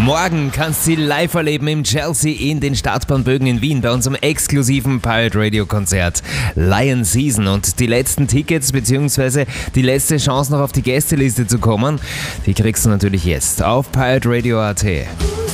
Morgen kannst du sie live erleben im Chelsea in den Stadtbahnbögen in Wien bei unserem exklusiven Pirate Radio Konzert Lion Season. Und die letzten Tickets bzw. die letzte Chance noch auf die Gästeliste zu kommen, die kriegst du natürlich jetzt auf pirateradio.at.